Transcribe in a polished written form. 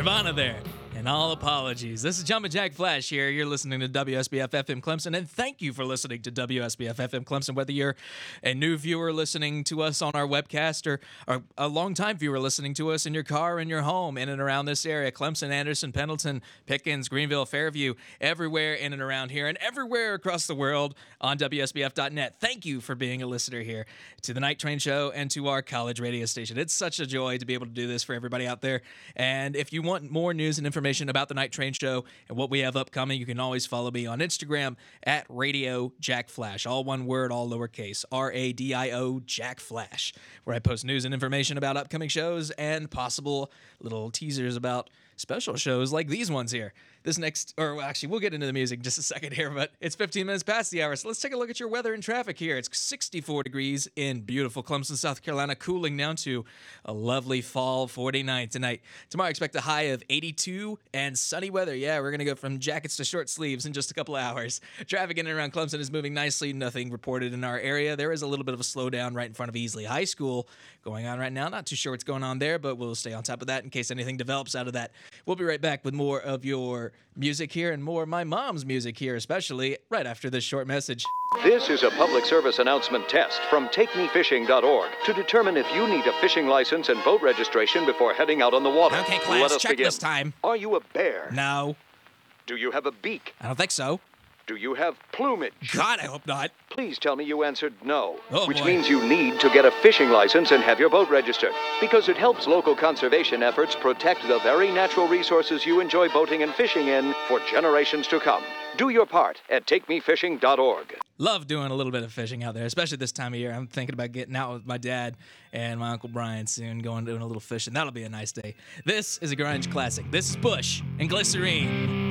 Nirvana there. And all apologies. This is Jumpin' Jack Flash here. You're listening to WSBF FM Clemson, and thank you for listening to WSBF FM Clemson, whether you're a new viewer listening to us on our webcast or a long-time viewer listening to us in your car, in your home, in and around this area. Clemson, Anderson, Pendleton, Pickens, Greenville, Fairview, everywhere in and around here, and everywhere across the world on WSBF.net. Thank you for being a listener here to the Night Train Show and to our college radio station. It's such a joy to be able to do this for everybody out there. And if you want more news and information about the Night Train Show and what we have upcoming, you can always follow me on Instagram at Radio Jack Flash. All one word, all lowercase, RADIO Jack Flash, where I post news and information about upcoming shows and possible little teasers about special shows like these ones here. This next, or actually, we'll get into the music in just a second here, but it's 15 minutes past the hour, so let's take a look at your weather and traffic here. It's 64 degrees in beautiful Clemson, South Carolina, cooling down to a lovely fall 49 tonight. Tomorrow, expect a high of 82 and sunny weather. Yeah, we're going to go from jackets to short sleeves in just a couple of hours. Traffic in and around Clemson is moving nicely. Nothing reported in our area. There is a little bit of a slowdown right in front of Easley High School going on right now. Not too sure what's going on there, but we'll stay on top of that in case anything develops out of that. We'll be right back with more of your music here and more of my mom's music here, especially right after this short message. This is a public service announcement test from TakeMeFishing.org to determine if you need a fishing license and boat registration before heading out on the water. Okay, class, Let us check begin. this time. Are you a bear? No, Do you have a beak? I don't think so. Do you have plumage? God, I hope not. Please tell me you answered no, Oh, which boy. means you need to get a fishing license and have your boat registered, because it helps local conservation efforts protect the very natural resources you enjoy boating and fishing in for generations to come. Do your part at TakeMeFishing.org. Love doing a little bit of fishing out there, especially this time of year. I'm thinking about getting out with my dad and my Uncle Brian soon, going doing a little fishing. That'll be a nice day. This is a grunge classic. This is Bush and Glycerine.